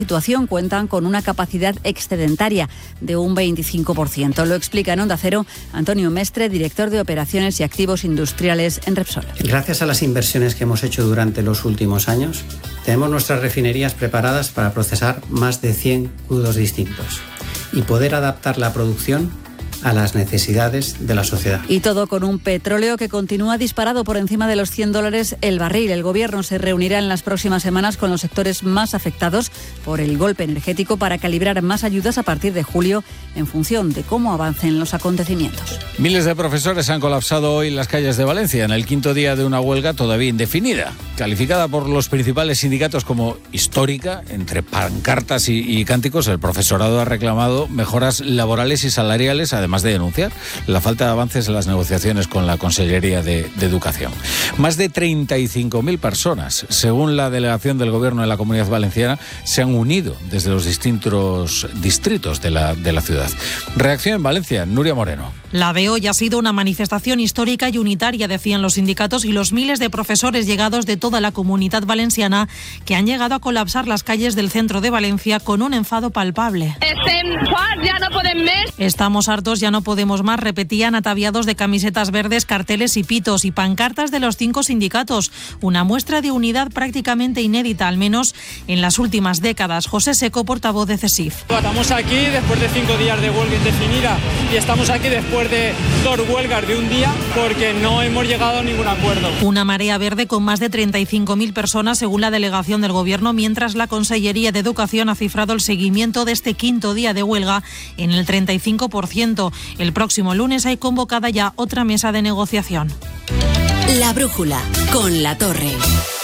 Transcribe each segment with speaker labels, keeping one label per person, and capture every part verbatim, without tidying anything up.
Speaker 1: situación cuentan con una capacidad excedentaria de un veinticinco por ciento. Lo explica en Onda Cero Antonio Mestre, director de Operaciones y Activos Industriales en Repsol.
Speaker 2: Gracias a las inversiones que hemos hecho durante los últimos años, tenemos nuestras refinerías preparadas para procesar más de cien crudos distintos y poder adaptar la producción a las necesidades de la sociedad.
Speaker 1: Y todo con un petróleo que continúa disparado por encima de los cien dólares el barril. El Gobierno se reunirá en las próximas semanas con los sectores más afectados por el golpe energético para calibrar más ayudas a partir de julio en función de cómo avancen los acontecimientos.
Speaker 3: Miles de profesores han colapsado hoy las calles de Valencia en el quinto día de una huelga todavía indefinida, calificada por los principales sindicatos como histórica. Entre pancartas y, y cánticos, el profesorado ha reclamado mejoras laborales y salariales, además de denunciar la falta de avances en las negociaciones con la Consellería de, de Educación. Más de treinta y cinco mil personas, según la delegación del Gobierno de la Comunidad Valenciana, se han unido desde los distintos distritos de la, de la ciudad. Reacción en Valencia, Nuria Moreno.
Speaker 4: La de hoy ha sido una manifestación histórica y unitaria, decían los sindicatos y los miles de profesores llegados de toda la Comunidad Valenciana que han llegado a colapsar las calles del centro de Valencia con un enfado palpable.
Speaker 5: Ya no podem més.
Speaker 4: Estamos hartos, ya no podemos más, repetían ataviados de camisetas verdes, carteles y pitos y pancartas de los cinco sindicatos. Una muestra de unidad prácticamente inédita, al menos en las últimas décadas. José Seco, portavoz de CESIF.
Speaker 6: Estamos aquí después de cinco días de huelga indefinida y estamos aquí después de dos huelgas de un día porque no hemos llegado a ningún acuerdo.
Speaker 4: Una marea verde con más de treinta y cinco mil personas según la delegación del Gobierno, mientras la Consellería de Educación ha cifrado el seguimiento de este quinto día de huelga en el treinta y cinco por ciento. El próximo lunes hay convocada ya otra mesa de negociación.
Speaker 7: La brújula con La Torre.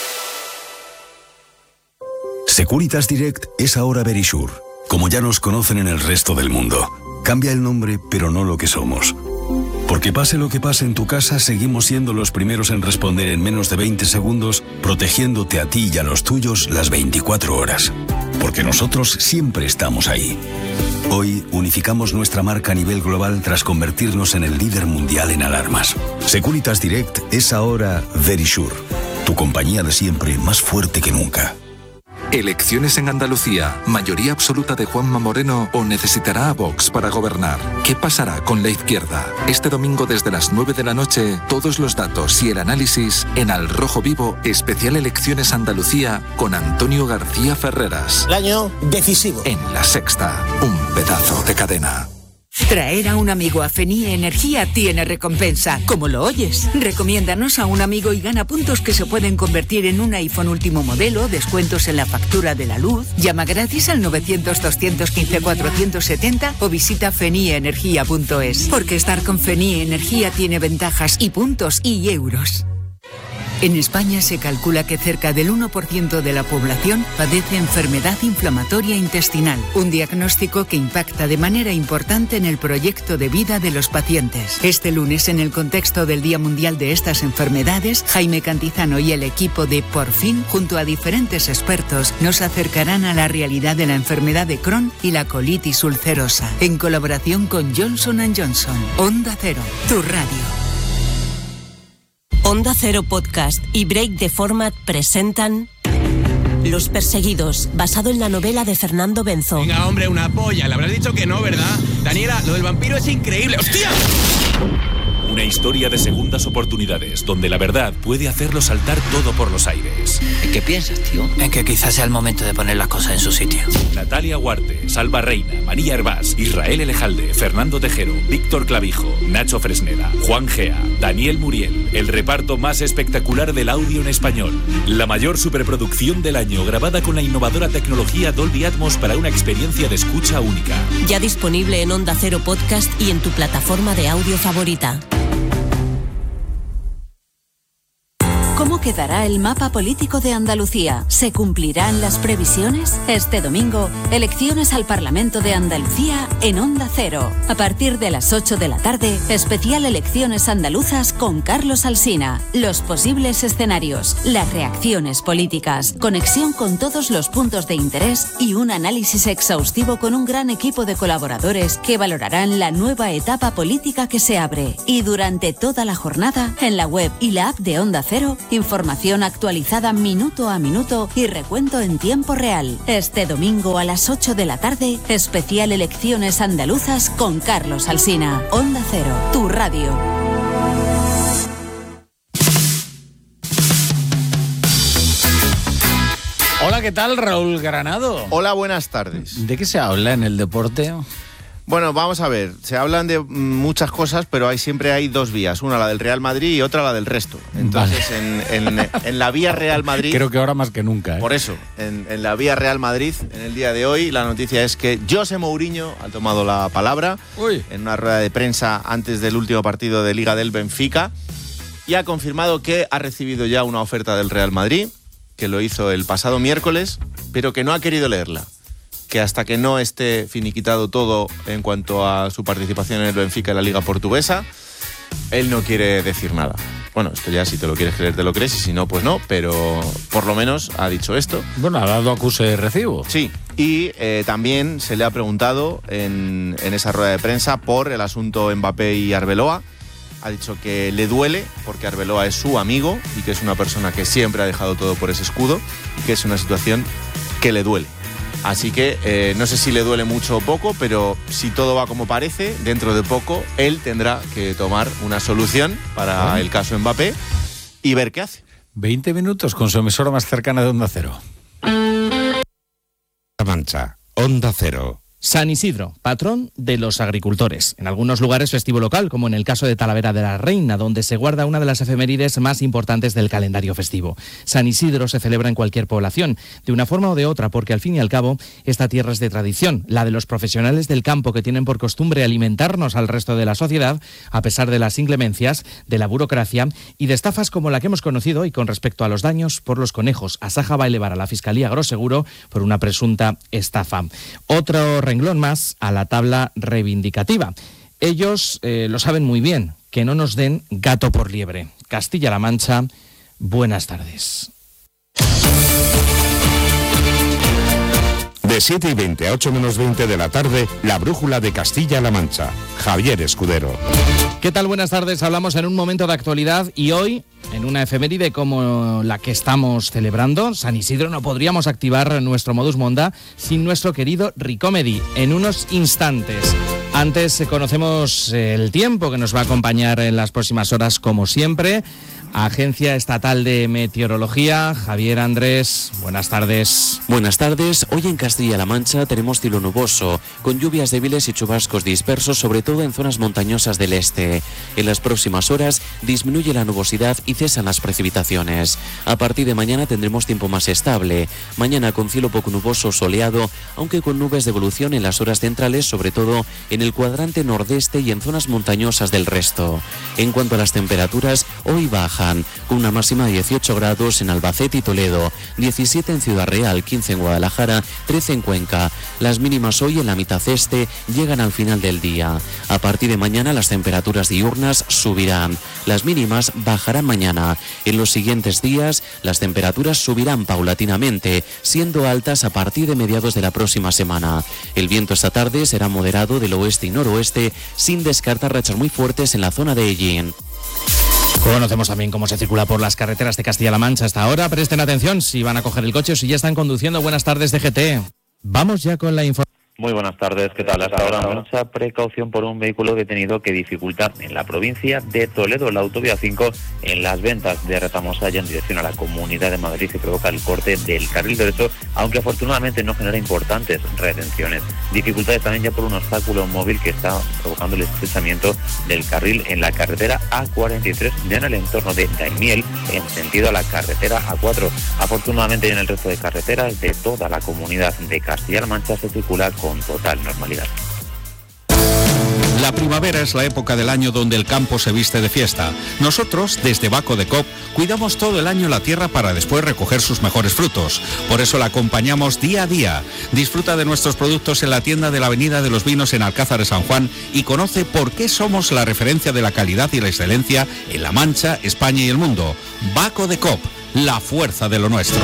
Speaker 8: Securitas Direct es ahora Verisure, como ya nos conocen en el resto del mundo. Cambia el nombre, pero no lo que somos. Porque pase lo que pase en tu casa, seguimos siendo los primeros en responder en menos de veinte segundos, protegiéndote a ti y a los tuyos las veinticuatro horas. Porque nosotros siempre estamos ahí. Hoy unificamos nuestra marca a nivel global tras convertirnos en el líder mundial en alarmas. Securitas Direct es ahora Verisure, tu compañía de siempre más fuerte que nunca.
Speaker 9: Elecciones en Andalucía, mayoría absoluta de Juanma Moreno o necesitará a Vox para gobernar. ¿Qué pasará con la izquierda? Este domingo desde las nueve de la noche, todos los datos y el análisis en Al Rojo Vivo, especial Elecciones Andalucía con Antonio García Ferreras.
Speaker 10: El año decisivo.
Speaker 9: En La Sexta, un pedazo de cadena.
Speaker 11: Traer a un amigo a Fenie Energía tiene recompensa, como lo oyes. Recomiéndanos a un amigo y gana puntos que se pueden convertir en un iPhone último modelo, descuentos en la factura de la luz. Llama gratis al novecientos, doscientos quince, cuatrocientos setenta o visita fenie energía punto es. Porque estar con Fenie Energía tiene ventajas y puntos y euros. En España se calcula que cerca del uno por ciento de la población padece enfermedad inflamatoria intestinal, un diagnóstico que impacta de manera importante en el proyecto de vida de los pacientes. Este lunes, en el contexto del Día Mundial de estas enfermedades, Jaime Cantizano y el equipo de Por Fin, junto a diferentes expertos, nos acercarán a la realidad de la enfermedad de Crohn y la colitis ulcerosa, en colaboración con Johnson and Johnson. Onda Cero, tu radio.
Speaker 7: Onda Cero Podcast y Break the Format presentan Los Perseguidos, basado en la novela de Fernando Benzo.
Speaker 12: Venga, hombre, una polla. Le habrás dicho que no, ¿verdad? Daniela, lo del vampiro es increíble. ¡Hostia!
Speaker 13: Una historia de segundas oportunidades, donde la verdad puede hacerlo saltar todo por los aires.
Speaker 14: ¿En qué piensas, tío? En que quizás sea el momento de poner las cosas en su sitio.
Speaker 13: Natalia Huarte, Salva Reina, María Hervás, Israel Elejalde, Fernando Tejero, Víctor Clavijo, Nacho Fresneda, Juan Gea, Daniel Muriel. El reparto más espectacular del audio en español. La mayor superproducción del año, grabada con la innovadora tecnología Dolby Atmos para una experiencia de escucha única.
Speaker 7: Ya disponible en Onda Cero Podcast y en tu plataforma de audio favorita. ¿Cómo quedará el mapa político de Andalucía? ¿Se cumplirán las previsiones? Este domingo, elecciones al Parlamento de Andalucía en Onda Cero. A partir de las ocho de la tarde, especial Elecciones Andaluzas con Carlos Alsina. Los posibles escenarios, las reacciones políticas, conexión con todos los puntos de interés y un análisis exhaustivo con un gran equipo de colaboradores que valorarán la nueva etapa política que se abre. Y durante toda la jornada, en la web y la app de Onda Cero, Información actualizada minuto a minuto y recuento en tiempo real. Este domingo a las ocho de la tarde, especial Elecciones Andaluzas con Carlos Alsina. Onda Cero, tu radio.
Speaker 3: Hola, ¿qué tal, Raúl Granado?
Speaker 10: Hola, buenas tardes.
Speaker 3: ¿De qué se habla en el deporte?
Speaker 10: Bueno, vamos a ver, se hablan de muchas cosas, pero hay siempre hay dos vías, una la del Real Madrid y otra la del resto. Entonces, vale. en, en, en la vía Real Madrid...
Speaker 3: Creo que ahora más que nunca. ¿eh?
Speaker 10: Por eso, en, en la vía Real Madrid, en el día de hoy, la noticia es que José Mourinho ha tomado la palabra
Speaker 3: Uy.
Speaker 10: en una rueda de prensa antes del último partido de Liga del Benfica y ha confirmado que ha recibido ya una oferta del Real Madrid, que lo hizo el pasado miércoles, pero que no ha querido leerla. Que hasta que no esté finiquitado todo en cuanto a su participación en el Benfica en la Liga Portuguesa, él no quiere decir nada. Bueno, esto ya si te lo quieres creer te lo crees y si no, pues no, pero por lo menos ha dicho esto.
Speaker 3: Bueno, ha dado acuse de recibo.
Speaker 10: Sí, y eh, también se le ha preguntado en, en esa rueda de prensa por el asunto Mbappé y Arbeloa. Ha dicho que le duele porque Arbeloa es su amigo y que es una persona que siempre ha dejado todo por ese escudo y que es una situación que le duele. Así que eh, no sé si le duele mucho o poco, pero si todo va como parece, dentro de poco él tendrá que tomar una solución para ¿Eh? el caso Mbappé y ver qué hace.
Speaker 3: veinte minutos con su emisora más cercana de Onda Cero.
Speaker 15: La Mancha, Onda Cero. San Isidro, patrón de los agricultores. En algunos lugares festivo local, como en el caso de Talavera de la Reina, donde se guarda una de las efemérides más importantes del calendario festivo. San Isidro se celebra en cualquier población, de una forma o de otra, porque al fin y al cabo, esta tierra es de tradición, la de los profesionales del campo que tienen por costumbre alimentarnos al resto de la sociedad, a pesar de las inclemencias, de la burocracia y de estafas como la que hemos conocido hoy con respecto a los daños por los conejos. Asaja va a elevar a la Fiscalía Agroseguro por una presunta estafa. Otro renglón más a la tabla reivindicativa. Ellos eh, lo saben muy bien, que no nos den gato por liebre. Castilla-La Mancha, buenas tardes.
Speaker 8: De siete y veinte a ocho menos veinte de la tarde, la brújula de Castilla-La Mancha. Javier Escudero.
Speaker 15: ¿Qué tal? Buenas tardes. Hablamos en un momento de actualidad y hoy, en una efeméride como la que estamos celebrando, San Isidro, no podríamos activar nuestro modus Monda sin nuestro querido Ricomedy. En unos instantes. Antes conocemos el tiempo que nos va a acompañar en las próximas horas, como siempre. Agencia Estatal de Meteorología, Javier Andrés, buenas tardes.
Speaker 16: Buenas tardes. Hoy en Castilla-La Mancha tenemos cielo nuboso, con lluvias débiles y chubascos dispersos, sobre todo en zonas montañosas del este. En las próximas horas disminuye la nubosidad y cesan las precipitaciones. A partir de mañana tendremos tiempo más estable. Mañana con cielo poco nuboso, soleado, aunque con nubes de evolución en las horas centrales, sobre todo en el cuadrante nordeste y en zonas montañosas del resto. En cuanto a las temperaturas, hoy baja con una máxima de dieciocho grados en Albacete y Toledo, diecisiete en Ciudad Real, quince en Guadalajara, trece en Cuenca. Las mínimas hoy en la mitad este llegan al final del día. A partir de mañana las temperaturas diurnas subirán. Las mínimas bajarán mañana. En los siguientes días las temperaturas subirán paulatinamente, siendo altas a partir de mediados de la próxima semana. El viento esta tarde será moderado del oeste y noroeste, sin descartar rachas muy fuertes en la zona de Ellín.
Speaker 15: Conocemos también cómo se circula por las carreteras de Castilla-La Mancha hasta ahora. Presten atención si van a coger el coche o si ya están conduciendo. Buenas tardes, D G T. Vamos ya con la información.
Speaker 17: Muy buenas tardes, ¿qué tal? Hasta ahora mucha precaución por un vehículo detenido que dificulta en la provincia de Toledo, la autovía cinco, en las ventas de Retamosalla en dirección a la Comunidad de Madrid, y provoca el corte del carril derecho, aunque afortunadamente no genera importantes retenciones. Dificultades también ya por un obstáculo móvil que está provocando el estrechamiento del carril en la carretera A cuarenta y tres, ya en el entorno de Daimiel, en sentido a la carretera A cuatro. Afortunadamente en el resto de carreteras de toda la Comunidad de Castilla-La Mancha se circula con con total normalidad.
Speaker 18: La primavera es la época del año donde el campo se viste de fiesta. Nosotros, desde Baco de Cop, cuidamos todo el año la tierra para después recoger sus mejores frutos. Por eso la acompañamos día a día. Disfruta de nuestros productos en la tienda de la Avenida de los Vinos en Alcázar de San Juan y conoce por qué somos la referencia de la calidad y la excelencia en La Mancha, España y el mundo. Baco de Cop, la fuerza de lo nuestro.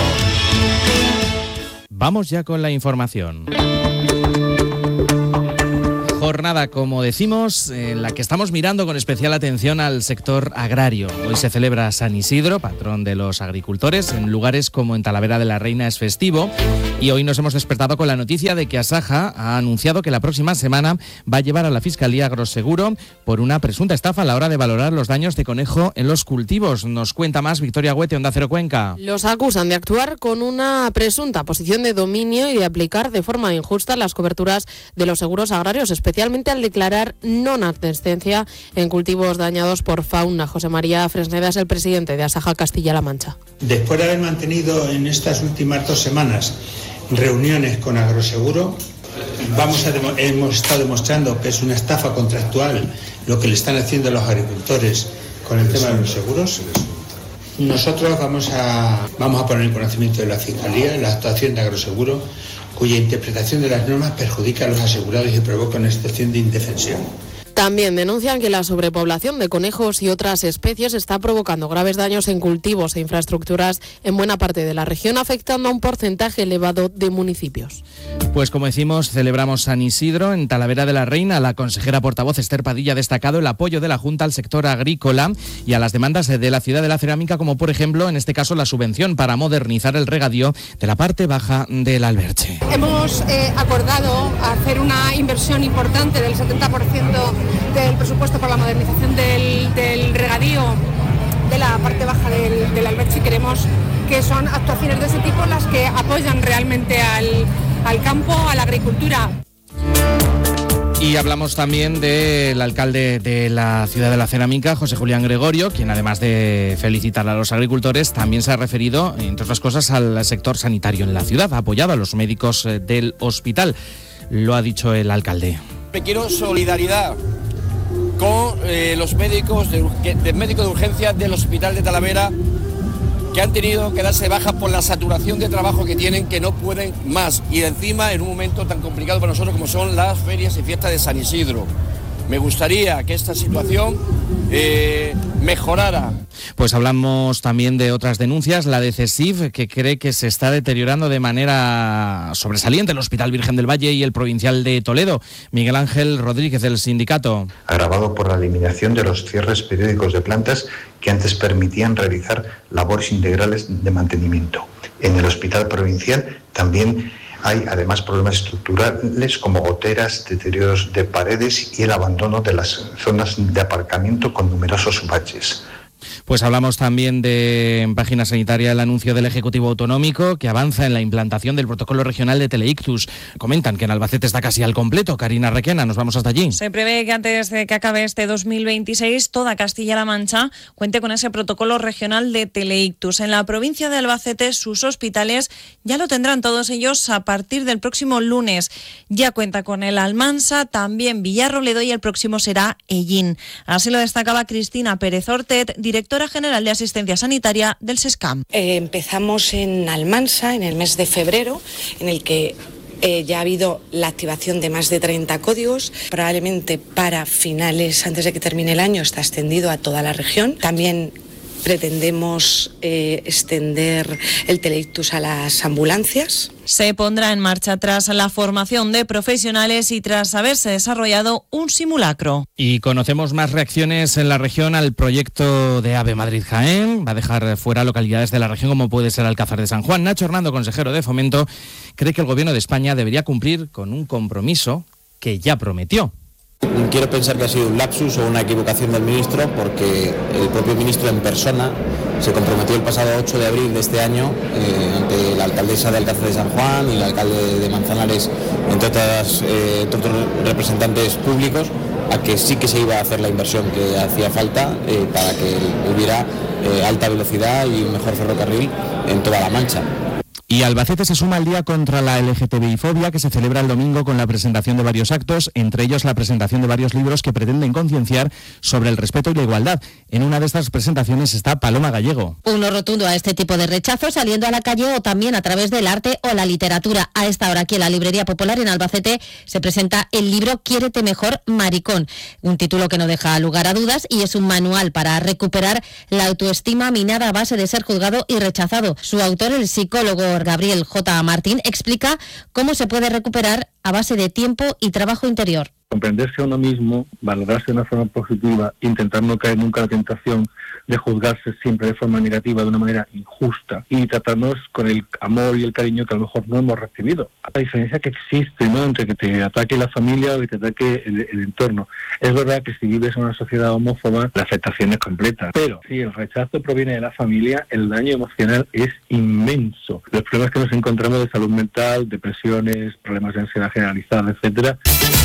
Speaker 15: Vamos ya con la información. jornada, como decimos, en la que estamos mirando con especial atención al sector agrario. Hoy se celebra San Isidro, patrón de los agricultores. En lugares como en Talavera de la Reina es festivo. Y hoy nos hemos despertado con la noticia de que Asaja ha anunciado que la próxima semana va a llevar a la Fiscalía Agroseguro por una presunta estafa a la hora de valorar los daños de conejo en los cultivos. Nos cuenta más Victoria Huete, Onda Cero Cuenca.
Speaker 19: Los acusan de actuar con una presunta posición de dominio y de aplicar de forma injusta las coberturas de los seguros agrarios, especialmente al declarar non-advertencia en cultivos dañados por fauna. José María Fresneda es el presidente de Asaja Castilla-La Mancha.
Speaker 20: Después de haber mantenido en estas últimas dos semanas reuniones con Agroseguro, vamos a demo- hemos estado demostrando que es una estafa contractual lo que le están haciendo a los agricultores con el tema de los seguros. Nosotros vamos a, vamos a poner en conocimiento de la Fiscalía la actuación de Agroseguro, cuya interpretación de las normas perjudica a los asegurados y provoca una situación de indefensión.
Speaker 19: También denuncian que la sobrepoblación de conejos y otras especies está provocando graves daños en cultivos e infraestructuras en buena parte de la región, afectando a un porcentaje elevado de municipios.
Speaker 15: Pues como decimos, celebramos San Isidro en Talavera de la Reina. La consejera portavoz Esther Padilla ha destacado el apoyo de la Junta al sector agrícola y a las demandas de la ciudad de la cerámica, como por ejemplo, en este caso, la subvención para modernizar el regadío de la parte baja del Alberche.
Speaker 21: Hemos eh, acordado hacer una inversión importante del setenta por ciento del presupuesto para la modernización del, del regadío de la parte baja del, del Alberche, y creemos que son actuaciones de ese tipo las que apoyan realmente al, al campo, a la agricultura.
Speaker 15: Y hablamos también del alcalde de la ciudad de la cerámica, José Julián Gregorio, quien además de felicitar a los agricultores, también se ha referido, entre otras cosas, al sector sanitario en la ciudad. Ha apoyado a los médicos del hospital. Lo ha dicho el alcalde.
Speaker 22: Quiero solidaridad con eh, los médicos de, de médico de urgencia del Hospital de Talavera, que han tenido que darse baja por la saturación de trabajo que tienen, que no pueden más, y encima en un momento tan complicado para nosotros como son las ferias y fiestas de San Isidro. Me gustaría que esta situación eh, mejorara.
Speaker 15: Pues hablamos también de otras denuncias, la de CESIF, que cree que se está deteriorando de manera sobresaliente el Hospital Virgen del Valle y el Provincial de Toledo. Miguel Ángel Rodríguez, del sindicato.
Speaker 23: Agravado por la eliminación de los cierres periódicos de plantas que antes permitían realizar labores integrales de mantenimiento. En el Hospital Provincial también hay además problemas estructurales como goteras, deterioros de paredes y el abandono de las zonas de aparcamiento con numerosos baches.
Speaker 15: Pues hablamos también de, en página sanitaria, el anuncio del Ejecutivo Autonómico que avanza en la implantación del protocolo regional de teleictus. Comentan que en Albacete está casi al completo. Karina Requena, nos vamos hasta allí.
Speaker 24: Se prevé que antes de que acabe este dos mil veintiséis, toda Castilla-La Mancha cuente con ese protocolo regional de teleictus. En la provincia de Albacete, sus hospitales ya lo tendrán todos ellos a partir del próximo lunes. Ya cuenta con el Almansa, también Villarrobledo, y el próximo será Ellín. Así lo destacaba Cristina Pérez Ortet, directora general de Asistencia Sanitaria del SESCAM.
Speaker 25: Eh, empezamos en Almansa en el mes de febrero, en el que eh, ya ha habido la activación de más de treinta códigos. Probablemente para finales, antes de que termine el año, está extendido a toda la región. También pretendemos eh, extender el teleictus a las ambulancias.
Speaker 24: Se pondrá en marcha tras la formación de profesionales y tras haberse desarrollado un simulacro.
Speaker 15: Y conocemos más reacciones en la región al proyecto de AVE Madrid-Jaén. Va a dejar fuera localidades de la región como puede ser Alcázar de San Juan. Nacho Hernando, consejero de Fomento, cree que el Gobierno de España debería cumplir con un compromiso que ya prometió.
Speaker 26: Quiero pensar que ha sido un lapsus o una equivocación del ministro, porque el propio ministro en persona se comprometió el pasado ocho de abril de este año eh, ante la alcaldesa de Alcázar de San Juan y el alcalde de Manzanares, entre, otras, eh, entre otros representantes públicos, a que sí que se iba a hacer la inversión que hacía falta eh, para que hubiera eh, alta velocidad y un mejor ferrocarril en toda la Mancha.
Speaker 15: Y Albacete se suma al Día contra la L G T B I fobia, que se celebra el domingo con la presentación de varios actos, entre ellos la presentación de varios libros que pretenden concienciar sobre el respeto y la igualdad. En una de estas presentaciones está Paloma Gallego.
Speaker 27: Uno rotundo a este tipo de rechazo, saliendo a la calle o también a través del arte o la literatura. A esta hora aquí en la Librería Popular en Albacete se presenta el libro Quiérete mejor, maricón, un título que no deja lugar a dudas y es un manual para recuperar la autoestima minada a base de ser juzgado y rechazado. Su autor, el psicólogo Gabriel J. Martín, explica cómo se puede recuperar a base de tiempo y trabajo interior.
Speaker 1: comprenderse a uno mismo, valorarse de una forma positiva, intentar no caer nunca en la tentación de juzgarse siempre de forma negativa, de una manera injusta, y tratarnos con el amor y el cariño que a lo mejor no hemos recibido. La diferencia que existe, ¿no?, entre que te ataque la familia o que te ataque el, el entorno. Es verdad que si vives en una sociedad homófoba, la aceptación es completa, pero si el rechazo proviene de la familia, el daño emocional es inmenso. Los problemas que nos encontramos de salud mental, depresiones, problemas de ansiedad generalizada, etcétera.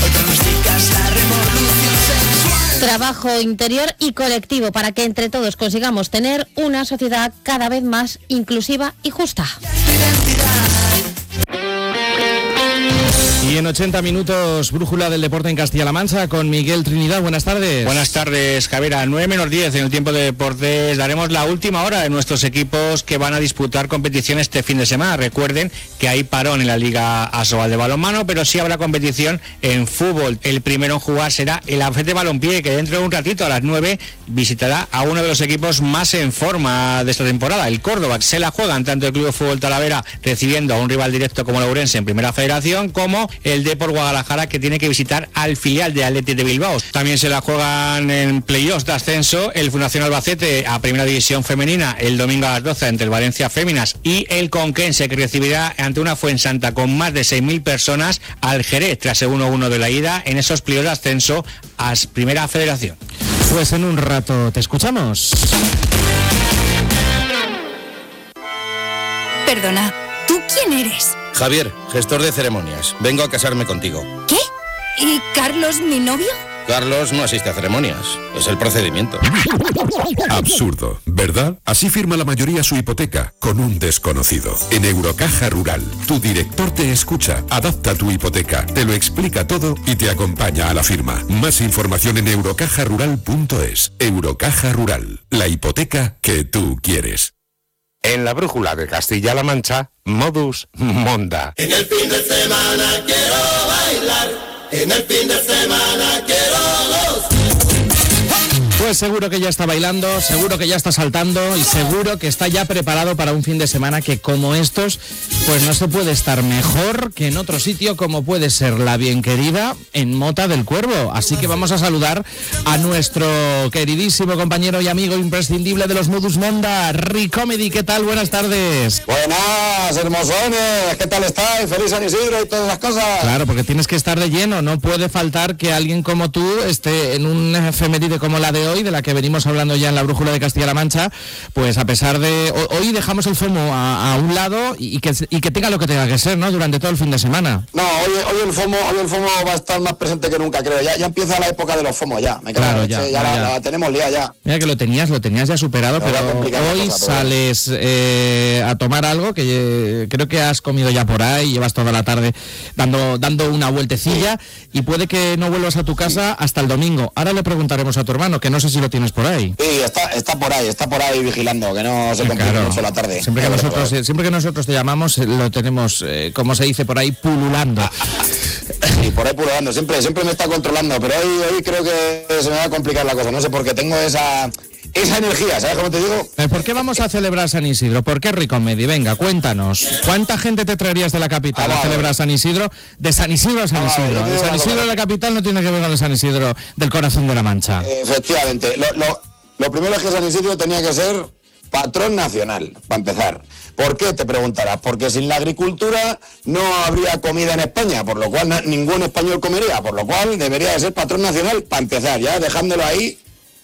Speaker 27: Trabajo interior y colectivo para que entre todos consigamos tener una sociedad cada vez más inclusiva y justa.
Speaker 15: Y en ochenta minutos, brújula del deporte en Castilla-La Mancha con Miguel Trinidad. Buenas tardes.
Speaker 2: Buenas tardes, Javier. A nueve menos diez en el tiempo de deportes daremos la última hora de nuestros equipos que van a disputar competición este fin de semana. Recuerden que hay parón en la Liga Asobal de balonmano, pero sí habrá competición en fútbol. El primero en jugar será el Albacete Balompié, que dentro de un ratito a las nueve visitará a uno de los equipos más en forma de esta temporada, el Córdoba. Se la juegan tanto el Club de Fútbol Talavera recibiendo a un rival directo como el Ourense en Primera Federación, como el Depor Guadalajara, que tiene que visitar al filial de Athletic de Bilbao. También se la juegan en playoffs de ascenso el Fundación Albacete a Primera División Femenina el domingo a las doce entre el Valencia Féminas y el Conquense, que recibirá ante una Fuensanta con más de seis mil personas al Jerez tras el uno uno de la ida en esos playoffs de ascenso a Primera Federación.
Speaker 15: Pues en un rato te escuchamos.
Speaker 4: Perdona, ¿tú quién eres?
Speaker 5: Javier, gestor de ceremonias. Vengo a casarme contigo.
Speaker 4: ¿Qué? ¿Y Carlos, mi novio?
Speaker 5: Carlos no asiste a ceremonias. Es el procedimiento.
Speaker 6: Absurdo, ¿verdad? Así firma la mayoría su hipoteca, con un desconocido. En Eurocaja Rural, tu director te escucha, adapta tu hipoteca, te lo explica todo y te acompaña a la firma. Más información en eurocaja rural punto es. Eurocaja Rural, la hipoteca que tú quieres.
Speaker 9: En la brújula de Castilla-La Mancha, Modus Monda.
Speaker 11: En el fin de semana quiero bailar, en el fin de semana quiero gozar.
Speaker 15: Pues seguro que ya está bailando, seguro que ya está saltando y seguro que está ya preparado para un fin de semana que, como estos, pues no se puede estar mejor que en otro sitio, como puede ser la bien querida en Mota del Cuervo. Así que vamos a saludar a nuestro queridísimo compañero y amigo imprescindible de los Modus Monda, Ricomedy. ¿Qué tal? Buenas tardes.
Speaker 28: Buenas, hermosones. ¿Qué tal estáis? Feliz San Isidro y todas las cosas.
Speaker 15: Claro, porque tienes que estar de lleno. No puede faltar que alguien como tú esté en un efeméride como la de hoy, de la que venimos hablando ya en la brújula de Castilla-La Mancha. Pues a pesar de... Hoy dejamos el FOMO a, a un lado y que, y que tenga lo que tenga que ser, ¿no?, durante todo el fin de semana.
Speaker 28: No, hoy, hoy, el FOMO, hoy el FOMO va a estar más presente que nunca, creo. Ya, ya empieza la época de los FOMO, ya. Me
Speaker 15: claro, ya,
Speaker 28: ya,
Speaker 15: ya,
Speaker 28: la,
Speaker 15: ya.
Speaker 28: La tenemos lía ya.
Speaker 15: Mira que lo tenías, lo tenías ya superado, pero hoy cosa, sales eh, a tomar algo que eh, creo que has comido ya por ahí, llevas toda la tarde dando, dando una vueltecilla y puede que no vuelvas a tu casa hasta el domingo. Ahora le preguntaremos a tu hermano, que no sé si lo tienes por ahí.
Speaker 28: Sí, está, está por ahí, está por ahí vigilando, que no se complique claro. mucho la tarde.
Speaker 15: Siempre que, nosotros, siempre que nosotros te llamamos, lo tenemos, eh, como se dice por ahí, pululando.
Speaker 28: Sí, por ahí pululando, siempre, siempre me está controlando, pero hoy, hoy creo que se me va a complicar la cosa, no sé por qué tengo esa... Esa energía, ¿sabes cómo te digo?
Speaker 15: ¿Por qué vamos a celebrar San Isidro? ¿Por qué Ricomedy? Venga, cuéntanos. ¿Cuánta gente te traerías de la capital ah, a celebrar San Isidro? De San Isidro a San ah, Isidro. El San Isidro de la capital no tiene que ver con el San Isidro del corazón de la Mancha.
Speaker 28: Efectivamente. Lo, lo, lo primero es que San Isidro tenía que ser patrón nacional, para empezar. ¿Por qué? Te preguntarás. Porque sin la agricultura no habría comida en España, por lo cual ningún español comería, por lo cual debería de ser patrón nacional, para empezar, ya dejándolo ahí.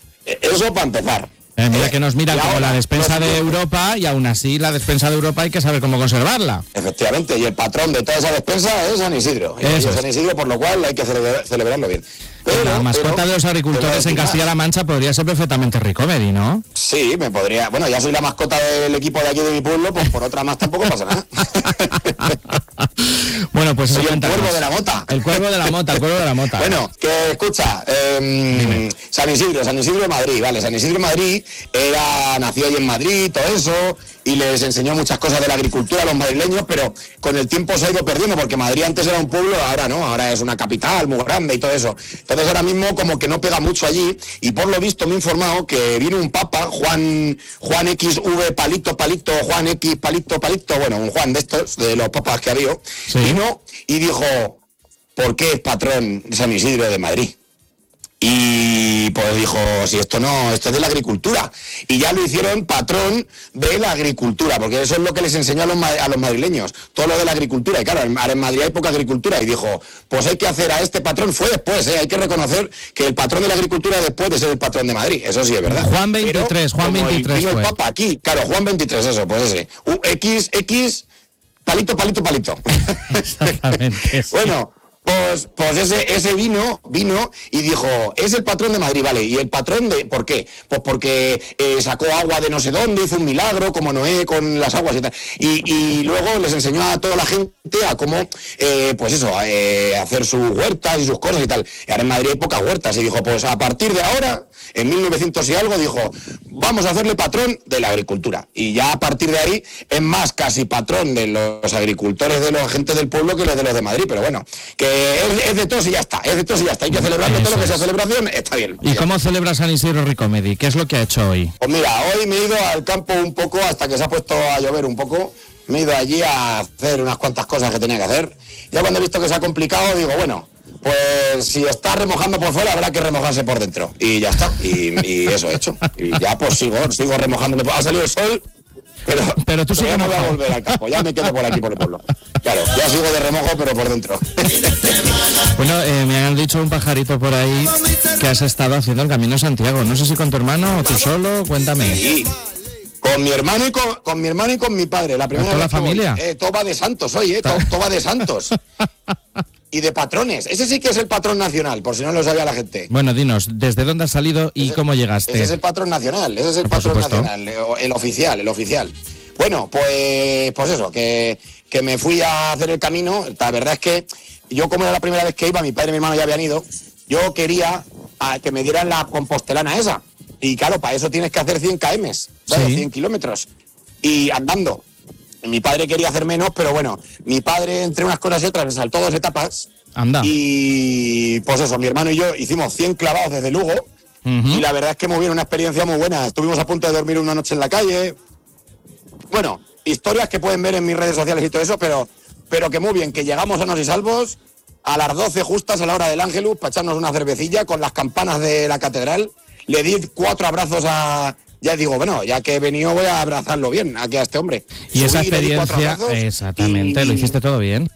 Speaker 28: Eso para empezar.
Speaker 15: Eh, mira que nos miran como la despensa de Europa y aún así la despensa de Europa hay que saber cómo conservarla.
Speaker 28: Efectivamente, y el patrón de toda esa despensa es San Isidro. Y es San Isidro, por lo cual hay que celebrar, celebrarlo bien.
Speaker 15: Pero, la mascota pero, de los agricultores en Castilla-La Mancha podría ser perfectamente Ricomedy, ¿no?
Speaker 28: Sí, me podría. Bueno, ya soy la mascota del equipo de aquí de mi pueblo, pues por otra más tampoco pasa nada.
Speaker 15: Bueno, pues
Speaker 28: soy el cuervo de la mota.
Speaker 15: El cuervo de la mota, el cuervo de la mota.
Speaker 28: Bueno, que escucha, eh, San Isidro, San Isidro de Madrid, vale, San Isidro de Madrid era, nació allí en Madrid, todo eso, y les enseñó muchas cosas de la agricultura a los madrileños, pero con el tiempo se ha ido perdiendo, porque Madrid antes era un pueblo, ahora no, ahora es una capital muy grande y todo eso. Entonces ahora mismo como que no pega mucho allí, y por lo visto me he informado que viene un papa, Juan Juan X V Palito Palito, Juan X Palito Palito, bueno, un Juan de estos, de los papas que ha habido, sí. Vino y dijo, ¿por qué es patrón San Isidro de Madrid? Y pues dijo, si esto no, esto es de la agricultura. Y ya lo hicieron patrón de la agricultura, porque eso es lo que les enseñó a los, a los madrileños, todo lo de la agricultura. Y claro, en Madrid hay poca agricultura. Y dijo, pues hay que hacer a este patrón, fue después, ¿eh? Hay que reconocer que el patrón de la agricultura después de ser el patrón de Madrid. Eso sí es verdad.
Speaker 15: Juan veintitrés,
Speaker 28: Pero,
Speaker 15: Juan veintitrés
Speaker 28: vino
Speaker 15: fue.
Speaker 28: el Papa aquí, claro, Juan veintitrés, eso, pues ese. Un X, X, palito, palito, palito.
Speaker 15: Exactamente. Sí.
Speaker 28: Bueno. Pues, pues ese, ese vino, vino y dijo, es el patrón de Madrid, vale, y el patrón de, ¿por qué? Pues porque eh, sacó agua de no sé dónde, hizo un milagro, como Noé con las aguas y tal, y, y luego les enseñó a toda la gente a cómo, eh, pues eso, eh, hacer sus huertas y sus cosas y tal, y ahora en Madrid hay pocas huertas, y dijo, pues a partir de ahora, en mil novecientos y algo, dijo, vamos a hacerle patrón de la agricultura, y ya a partir de ahí, es más casi patrón de los agricultores, de la gente del pueblo que los de los de Madrid, pero bueno, que Es, es de todos y ya está, es de todos y ya está. Hay que celebrarlo, todo lo que sea celebración, está bien.
Speaker 15: ¿Y cómo celebra San Isidro Ricomedi? ¿Qué es lo que ha hecho hoy?
Speaker 28: Pues mira, hoy me he ido al campo un poco, hasta que se ha puesto a llover un poco. Me he ido allí a hacer unas cuantas cosas que tenía que hacer. Ya cuando he visto que se ha complicado, digo, bueno, pues si está remojando por fuera, habrá que remojarse por dentro. Y ya está, y, y eso he hecho. Y ya pues sigo, sigo remojándome. Ha salido el sol, pero,
Speaker 15: pero tú
Speaker 28: pero ya
Speaker 15: sigues
Speaker 28: no voy a
Speaker 15: mojado.
Speaker 28: volver al campo, ya me quedo por aquí, por el pueblo. Claro, ya sigo de remojo, pero por dentro.
Speaker 15: Bueno, eh, me han dicho un pajarito por ahí que has estado haciendo el Camino de Santiago. No sé si con tu hermano o tú solo, cuéntame.
Speaker 28: Sí, con mi hermano y con, con mi hermano y con mi padre. La primera
Speaker 15: ¿Toda la
Speaker 28: vez que voy.
Speaker 15: familia?
Speaker 28: Eh, todo va de santos hoy, eh, todo, todo va de santos. Y de patrones. Ese sí que es el patrón nacional, por si no lo sabía la gente.
Speaker 15: Bueno, dinos, ¿desde dónde has salido y
Speaker 28: Ese-
Speaker 15: cómo llegaste?
Speaker 28: Ese es el patrón nacional, ese es el
Speaker 15: Por
Speaker 28: patrón
Speaker 15: supuesto.
Speaker 28: nacional, eh, el oficial, el oficial. Bueno, pues, pues eso, que, que me fui a hacer el camino. La verdad es que yo, como era la primera vez que iba, mi padre y mi hermano ya habían ido, yo quería a, que me dieran la compostelana esa. Y claro, para eso tienes que hacer cien kilómetros, ¿sabes?
Speaker 15: Sí.
Speaker 28: cien kilómetros. Y andando. Mi padre quería hacer menos, pero bueno, mi padre, entre unas cosas y otras, me saltó dos etapas.
Speaker 15: Anda.
Speaker 28: Y pues eso, mi hermano y yo hicimos cien clavados desde Lugo.
Speaker 15: Ujú.
Speaker 28: Y la verdad es que muy bien, una experiencia muy buena. Estuvimos a punto de dormir una noche en la calle. Bueno, historias que pueden ver en mis redes sociales y todo eso, pero, pero que muy bien, que llegamos sanos y salvos a las doce justas a la hora del Ángelus para echarnos una cervecilla con las campanas de la catedral. Le di cuatro abrazos a... Ya digo, bueno, ya que he venido voy a abrazarlo bien aquí a este hombre.
Speaker 15: Y esa
Speaker 28: Subí, le di cuatro
Speaker 15: experiencia,
Speaker 28: abrazos
Speaker 15: exactamente,
Speaker 28: y-
Speaker 15: lo hiciste todo bien.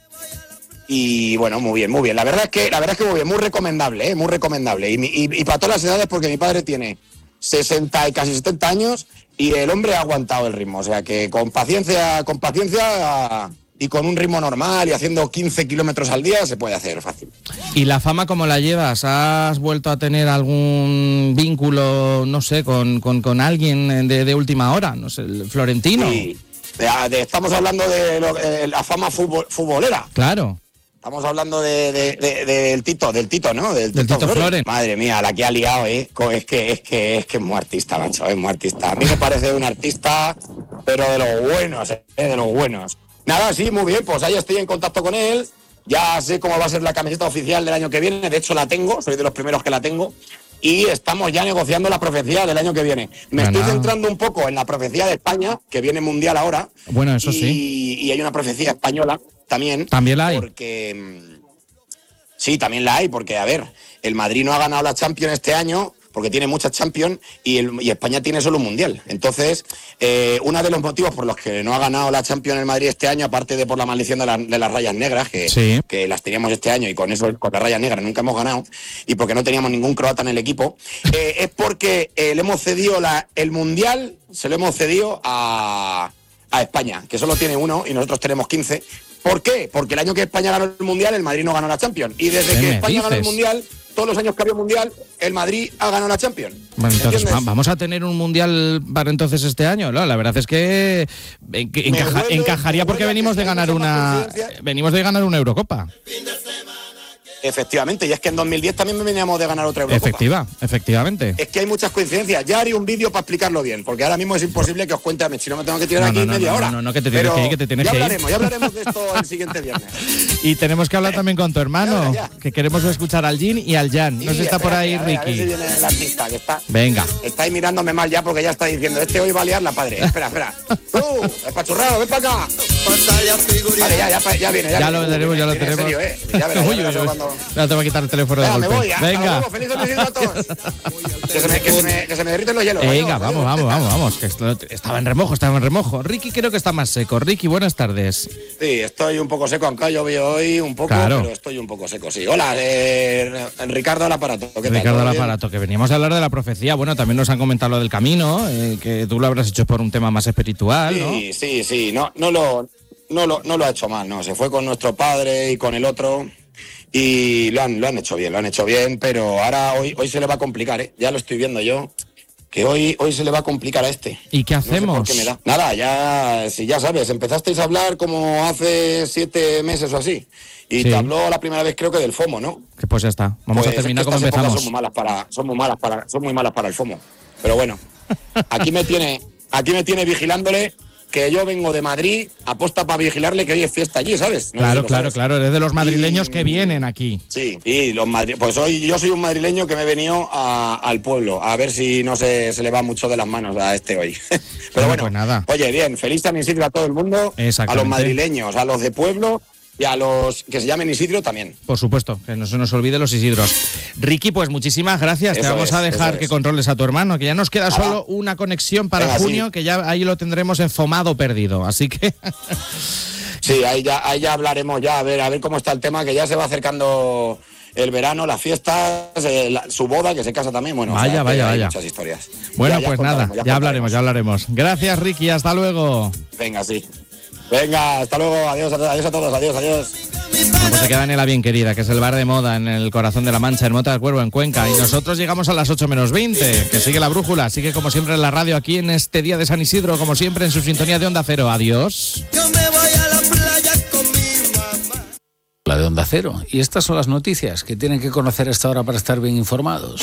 Speaker 28: Y bueno, muy bien, muy bien. La verdad es que, la verdad es que muy bien, muy recomendable, ¿eh? Muy recomendable. Y, mi- y, y para todas las edades, porque mi padre tiene sesenta y casi setenta años y el hombre ha aguantado el ritmo. O sea que con paciencia, con paciencia y con un ritmo normal y haciendo quince kilómetros al día se puede hacer fácil.
Speaker 15: ¿Y la fama cómo la llevas? ¿Has vuelto a tener algún vínculo, no sé, con, con, con alguien de, de última hora? No sé, el Florentino.
Speaker 28: Sí. De- de- estamos hablando de, lo- de la fama futbol- futbolera.
Speaker 15: Claro.
Speaker 28: Estamos hablando de, de- de- del Tito, del Tito, ¿no? Del
Speaker 15: Del Tito Floren.
Speaker 28: Madre mía, la que ha liado, ¿eh? Co- Es que, es que, es que es muy artista, macho, es muy artista. A mí me parece un artista, pero de los buenos, ¿eh? De los buenos. Nada, sí, muy bien, pues ahí estoy en contacto con él. Ya sé cómo va a ser la camiseta oficial del año que viene. De hecho, la tengo, soy de los primeros que la tengo. Y estamos ya negociando la profecía del año que viene. Me
Speaker 15: Bueno.
Speaker 28: estoy centrando un poco en la profecía de España, que viene mundial ahora.
Speaker 15: Bueno, eso
Speaker 28: y,
Speaker 15: sí.
Speaker 28: y hay una profecía española también.
Speaker 15: También la hay.
Speaker 28: Porque mm, sí, también la hay, porque a ver, el Madrid no ha ganado la Champions este año porque tiene muchas Champions y, el, y España tiene solo un Mundial. Entonces, eh, uno de los motivos por los que no ha ganado la Champions el Madrid este año, aparte de por la maldición de, la- de las rayas negras, que,
Speaker 15: Sí.
Speaker 28: que las teníamos este año y con eso, con las rayas negras nunca hemos ganado, y porque no teníamos ningún croata en el equipo, eh, es porque eh, le hemos cedido la, el Mundial, se lo hemos cedido a, a España, que solo tiene uno y nosotros tenemos quince. ¿Por qué? Porque el año que España ganó el Mundial, el Madrid no ganó la Champions. Y desde
Speaker 15: ¿Qué
Speaker 28: que
Speaker 15: me
Speaker 28: España ganó el
Speaker 15: dices?
Speaker 28: Mundial, todos los años que había Mundial, el Madrid ha ganado la Champions.
Speaker 15: Bueno, entonces,
Speaker 28: ¿Entiendes?
Speaker 15: va- ¿vamos a tener un mundial para entonces este año? No, la verdad es que en- que
Speaker 28: Me
Speaker 15: encaja-
Speaker 28: huele-
Speaker 15: encajaría
Speaker 28: me
Speaker 15: porque
Speaker 28: huele a
Speaker 15: venimos
Speaker 28: que
Speaker 15: de
Speaker 28: hay
Speaker 15: ganar
Speaker 28: mucha más
Speaker 15: una
Speaker 28: coincidencia.
Speaker 15: venimos de ganar una Eurocopa.
Speaker 28: Efectivamente, y es que en dos mil diez también veníamos de ganar otra Eurocopa.
Speaker 15: Efectiva, efectivamente.
Speaker 28: Es que hay muchas coincidencias. Ya haré un vídeo para explicarlo bien, porque ahora mismo es imposible que os cuente a mí, si no me tengo que tirar
Speaker 15: No,
Speaker 28: aquí
Speaker 15: no, no,
Speaker 28: media
Speaker 15: no,
Speaker 28: hora.
Speaker 15: no, no, no, que te tienes
Speaker 28: Pero
Speaker 15: que ir, que te tienes
Speaker 28: ya
Speaker 15: que ir.
Speaker 28: hablaremos, ya hablaremos de esto el siguiente viernes.
Speaker 15: Y tenemos que hablar también con tu hermano,
Speaker 28: Ya, ya.
Speaker 15: que queremos escuchar al Jin y al Jan. No sé si está por ahí,
Speaker 28: a ver, a ver
Speaker 15: Ricky.
Speaker 28: si viene el artista, que está,
Speaker 15: Venga.
Speaker 28: está ahí mirándome mal ya porque ya está diciendo, este hoy va a liar la padre. Espera, espera. ¡Tú, espachurrado, ven para acá! Vale, ya, ya, ya viene. Ya,
Speaker 15: Ya
Speaker 28: viene.
Speaker 15: lo tenemos, ya lo
Speaker 28: Viene en
Speaker 15: tenemos.
Speaker 28: serio, ¿eh? Ya verás, ya
Speaker 15: Uy,
Speaker 28: verás
Speaker 15: uy, uy.
Speaker 28: cuando-
Speaker 15: Ya te voy a quitar el teléfono de
Speaker 28: Venga, me
Speaker 15: golpe.
Speaker 28: voy, hasta
Speaker 15: Venga.
Speaker 28: luego, feliz dos mil dieciocho a todos. Que se me, que se me, que se me derriten los hielos.
Speaker 15: Venga,
Speaker 28: adiós,
Speaker 15: vamos,
Speaker 28: adiós.
Speaker 15: vamos, vamos, vamos. Que esto- estaba en remojo, estaba en remojo. Ricky creo que está más seco. Ricky, buenas tardes.
Speaker 28: Sí, estoy un poco seco, aunque ha llovido hoy un poco,
Speaker 15: Claro.
Speaker 28: pero estoy un poco seco, sí. Hola, eh, Ricardo al aparato. ¿Qué tal?
Speaker 15: Ricardo
Speaker 28: ¿Todo
Speaker 15: al
Speaker 28: bien?
Speaker 15: aparato, que veníamos a hablar de la profecía. Bueno, también nos han comentado lo del camino, eh, que tú lo habrás hecho por un tema más espiritual, ¿no?
Speaker 28: Sí, sí, sí, no, no, lo, no, lo, no lo ha hecho mal, no. Se fue con nuestro padre y con el otro y lo han, lo han hecho bien, lo han hecho bien, pero ahora hoy, hoy se le va a complicar, ¿eh? Ya lo estoy viendo yo, que hoy, hoy se le va a complicar a este.
Speaker 15: ¿Y qué
Speaker 28: No sé por
Speaker 15: hacemos?
Speaker 28: qué me da. Nada, ya, si ya sabes, empezasteis a hablar como hace siete meses o así. Y
Speaker 15: Sí.
Speaker 28: te habló la primera vez creo que del FOMO, ¿no?
Speaker 15: Que pues ya está. Vamos
Speaker 28: Pues
Speaker 15: a terminar
Speaker 28: es que
Speaker 15: como
Speaker 28: estas épocas
Speaker 15: empezamos.
Speaker 28: Son muy malas para, son muy malas para, son muy malas para el FOMO. Pero bueno, aquí me tiene, aquí me tiene vigilándole, que yo vengo de Madrid, aposta para vigilarle que hoy es fiesta allí, ¿sabes? No sé si
Speaker 15: Claro,
Speaker 28: lo
Speaker 15: claro,
Speaker 28: sabes.
Speaker 15: claro. Eres de los madrileños que vienen aquí.
Speaker 28: Sí, y los madri- pues hoy yo soy un madrileño que me he venido a- al pueblo, a ver si no se, se le va mucho de las manos a este hoy. Pero
Speaker 15: Bueno,
Speaker 28: bueno,
Speaker 15: pues nada.
Speaker 28: oye, bien, feliz San Isidro a todo el mundo, a
Speaker 15: Exactamente.
Speaker 28: los madrileños, a los de pueblo y a los que se llamen Isidro también.
Speaker 15: Por supuesto, que no se nos olvide los Isidros. Ricky, pues muchísimas gracias. Te
Speaker 28: Eso
Speaker 15: vamos
Speaker 28: es,
Speaker 15: a dejar
Speaker 28: eso
Speaker 15: que
Speaker 28: es.
Speaker 15: controles a tu hermano, que ya nos queda
Speaker 28: Nada.
Speaker 15: solo una conexión para
Speaker 28: Venga,
Speaker 15: junio,
Speaker 28: sí.
Speaker 15: que ya ahí lo tendremos enfomado perdido. Así que
Speaker 28: Sí, ahí ya, ahí ya hablaremos ya, a ver, a ver cómo está el tema, que ya se va acercando el verano, las fiestas, eh, la- su boda, que se casa también, bueno,
Speaker 15: Vaya,
Speaker 28: o sea, que
Speaker 15: vaya,
Speaker 28: hay
Speaker 15: vaya.
Speaker 28: muchas historias.
Speaker 15: bueno,
Speaker 28: Ya- ya
Speaker 15: pues nada,
Speaker 28: contaremos,
Speaker 15: ya,
Speaker 28: ya
Speaker 15: hablaremos, ya hablaremos. Gracias, Ricky, hasta luego.
Speaker 28: Venga, sí. Venga, hasta luego, adiós, adiós a todos, adiós, adiós.
Speaker 15: Bueno, pues se queda en el Bien Querida, que es el bar de moda en el corazón de la Mancha, en Mota del Cuervo, en Cuenca. Y nosotros llegamos a las ocho menos veinte, que sigue la brújula, sigue como siempre en la radio aquí en este día de San Isidro, como siempre en su sintonía de Onda Cero. Adiós.
Speaker 3: La de Onda Cero. Y estas son las noticias que tienen que conocer a esta hora para estar bien informados.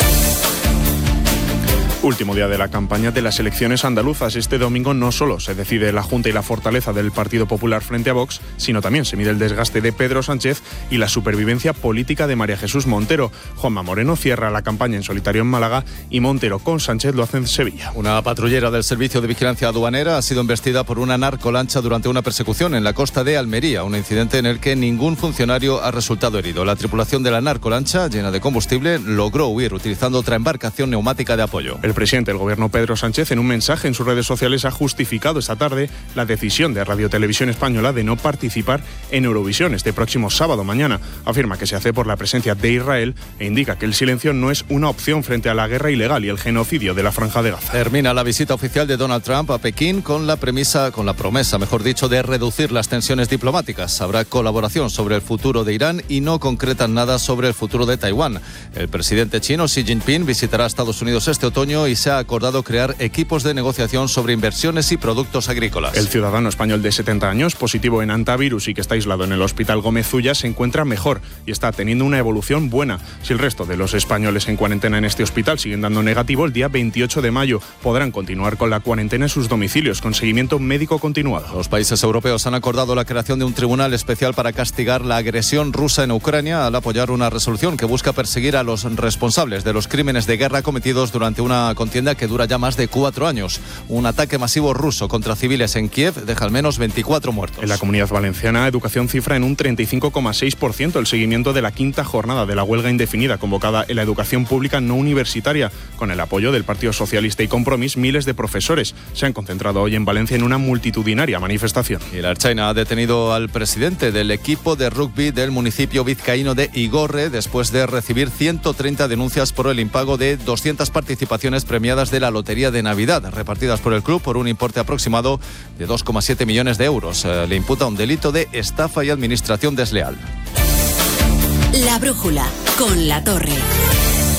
Speaker 7: Último día de la campaña de las elecciones andaluzas. Este domingo no solo se decide la junta y la fortaleza del Partido Popular frente a Vox, sino también se mide el desgaste de Pedro Sánchez y la supervivencia política de María Jesús Montero. Juanma Moreno cierra la campaña en solitario en Málaga y Montero con Sánchez lo hace en Sevilla.
Speaker 8: Una patrullera del Servicio de Vigilancia Aduanera ha sido embestida por una narcolancha durante una persecución en la costa de Almería, un incidente en el que ningún funcionario ha resultado herido. La tripulación de la narcolancha, llena de combustible, logró huir utilizando otra embarcación neumática de apoyo.
Speaker 7: El presidente del gobierno Pedro Sánchez en un mensaje en sus redes sociales ha justificado esta tarde la decisión de Radio Televisión Española de no participar en Eurovisión este próximo sábado mañana. Afirma que se hace por la presencia de Israel e indica que el silencio no es una opción frente a la guerra ilegal y el genocidio de la Franja de Gaza.
Speaker 8: Termina la visita oficial de Donald Trump a Pekín con la premisa, con la promesa, mejor dicho, de reducir las tensiones diplomáticas. Habrá colaboración sobre el futuro de Irán y no concretan nada sobre el futuro de Taiwán. El presidente chino Xi Jinping visitará Estados Unidos este otoño y se ha acordado crear equipos de negociación sobre inversiones y productos agrícolas.
Speaker 7: El ciudadano español de setenta años, positivo en antivirus y que está aislado en el Hospital Gómez Zulla, se encuentra mejor y está teniendo una evolución buena. Si el resto de los españoles en cuarentena en este hospital siguen dando negativo, el día veintiocho de mayo podrán continuar con la cuarentena en sus domicilios con seguimiento médico continuado.
Speaker 8: Los países europeos han acordado la creación de un tribunal especial para castigar la agresión rusa en Ucrania al apoyar una resolución que busca perseguir a los responsables de los crímenes de guerra cometidos durante una contienda que dura ya más de cuatro años. Un ataque masivo ruso contra civiles en Kiev deja al menos veinticuatro muertos.
Speaker 7: En la Comunidad Valenciana, Educación cifra en un treinta y cinco coma seis por ciento el seguimiento de la quinta jornada de la huelga indefinida convocada en la educación pública no universitaria. Con el apoyo del Partido Socialista y Compromís, miles de profesores se han concentrado hoy en Valencia en una multitudinaria manifestación.
Speaker 8: Y la Ertzaina ha detenido al presidente del equipo de rugby del municipio vizcaíno de Igorre después de recibir ciento treinta denuncias por el impago de doscientas participaciones premiadas de la Lotería de Navidad, repartidas por el club por un importe aproximado de dos coma siete millones de euros. Eh, le imputa un delito de estafa y administración desleal.
Speaker 10: La brújula con La Torre.